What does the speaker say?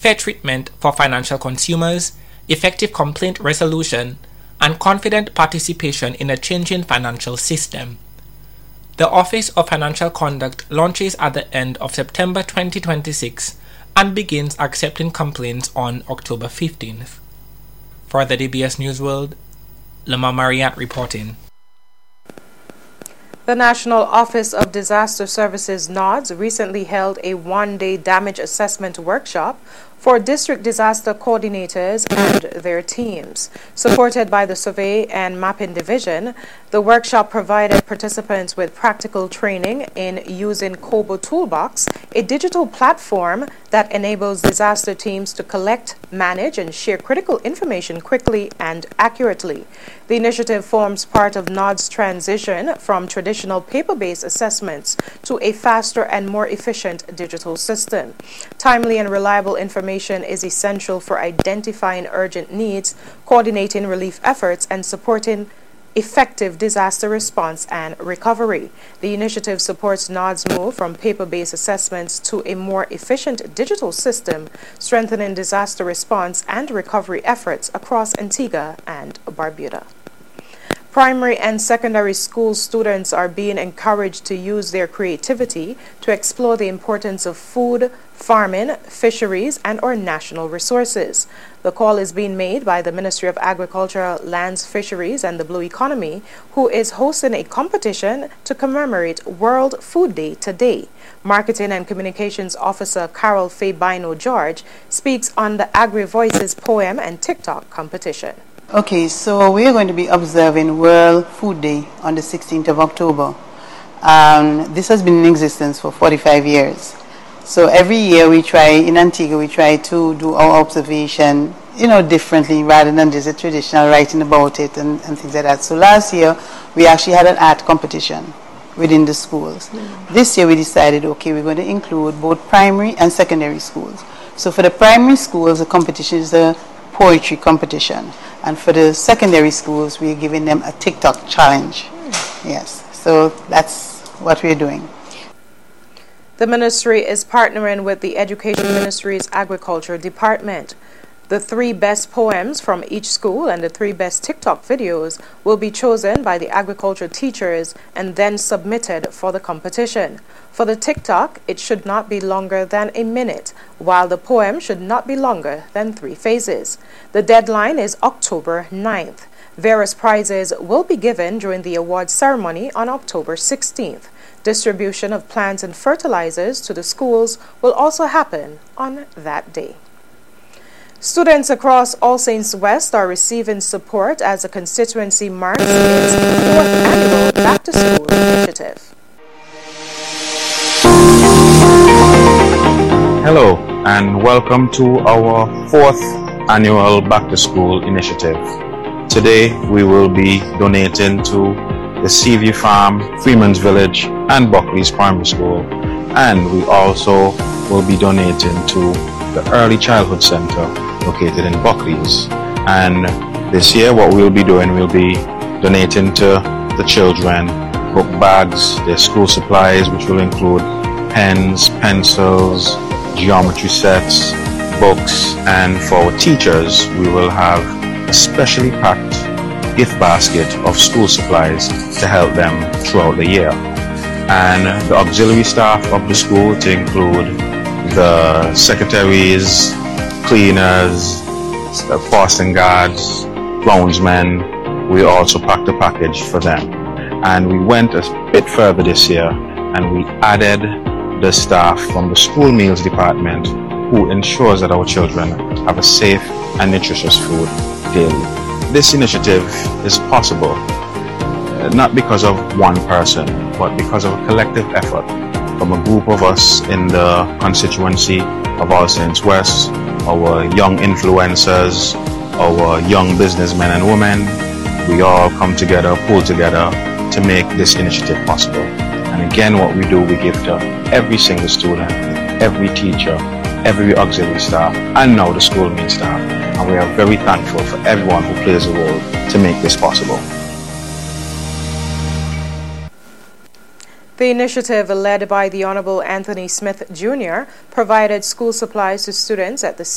fair treatment for financial consumers, effective complaint resolution, and confident participation in a changing financial system. The Office of Financial Conduct launches at the end of September 2026 and begins accepting complaints on October 15th. For the DBS News World, Lama Mariat reporting. The National Office of Disaster Services NODS recently held a one-day damage assessment workshop for district disaster coordinators and their teams. Supported by the Survey and Mapping Division, the workshop provided participants with practical training in using Kobo Toolbox, a digital platform that enables disaster teams to collect, manage, and share critical information quickly and accurately. The initiative forms part of NOD's transition from traditional paper-based assessments to a faster and more efficient digital system. Timely and reliable information is essential for identifying urgent needs, coordinating relief efforts, and supporting effective disaster response and recovery. The initiative supports NOD's move from paper-based assessments to a more efficient digital system, strengthening disaster response and recovery efforts across Antigua and Barbuda. Primary and secondary school students are being encouraged to use their creativity to explore the importance of food, farming, fisheries, and our national resources. The call is being made by the Ministry of Agriculture, Lands, Fisheries, and the Blue Economy, who is hosting a competition to commemorate World Food Day today. Marketing and Communications Officer Carol Fabino George speaks on the Agri Voices poem and TikTok competition. Okay, so we are going to be observing World Food Day on the 16th of October. This has been in existence for 45 years. So every year in Antigua, we try to do our observation, differently rather than just a traditional writing about it and things like that. So last year, we actually had an art competition within the schools. This year, we decided, okay, we're going to include both primary and secondary schools. So for the primary schools, the competition is a poetry competition. And for the secondary schools, we're giving them a TikTok challenge. Yes, so that's what we're doing. The ministry is partnering with the Education Ministry's Agriculture Department. The 3 best poems from each school and the 3 best TikTok videos will be chosen by the agriculture teachers and then submitted for the competition. For the TikTok, it should not be longer than a minute, while the poem should not be longer than 3 phases. The deadline is October 9th. Various prizes will be given during the award ceremony on October 16th. Distribution of plants and fertilizers to the schools will also happen on that day. Students across All Saints West are receiving support as the constituency marks its 4th annual Back to School initiative. Hello and welcome to our 4th annual Back to School initiative. Today we will be donating to the Seaview Farm, Freeman's Village and Buckley's Primary School, and we also will be donating to the Early Childhood Center located in Buckley's. And this year what we'll be doing, we'll be donating to the children book bags, their school supplies, which will include pens, pencils, geometry sets, books, and for our teachers we will have a specially packed gift basket of school supplies to help them throughout the year. And the auxiliary staff of the school, to include the secretaries, cleaners, passing guards, groundsmen, we also packed a package for them. And we went a bit further this year and we added the staff from the school meals department who ensures that our children have a safe and nutritious food daily. This initiative is possible not because of one person, but because of a collective effort from a group of us in the constituency of All Saints West, our young influencers, our young businessmen and women. We all come together, pull together to make this initiative possible. And again, what we do, we give to every single student, every teacher, every auxiliary staff, and now the school meal staff. And we are very thankful for everyone who plays a role to make this possible. The initiative, led by the Honorable Anthony Smith Jr., provided school supplies to students at the